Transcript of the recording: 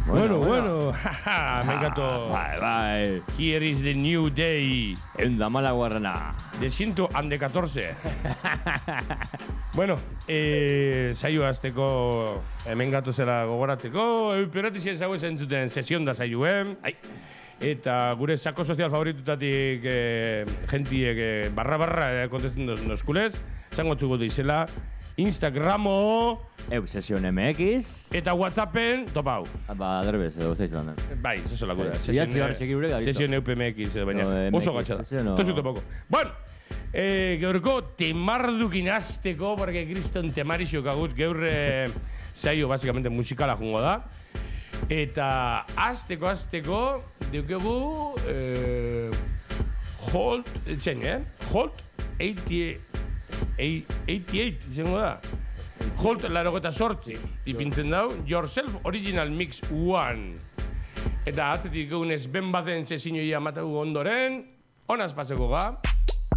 Bueno, jaja, me encantó. Bai. Here is the new day. Eunda mala guarrana. De 114. Bueno, saio azteko hemen gatozela gogoratzeko. Euperatizien zago esan zuten sesion da saioen. Eta gure sako sozial favoritutatik gentiek barra kontesten noskulez. Zango txuko izela Instagramo Session MX. eta Whatsappen topau. Ba, derbez, zeiz da. Bai, eso la cura. Idatzi barri segi gure, Session EUPMX, baina oso gatxada. Tozu topoko. Bueno, gaurko temardukin azteko, porque kriston temarixo kaguz, gaur saio, básicamente, musikala jungo da. Eta azteko, deukegu Holt 88 izango da. Holt 88 ipintzen dau, Yourself Original Mix 1. Eta atzetik egunez ben baten sesinioia matau ondoren, honaz paseko ga.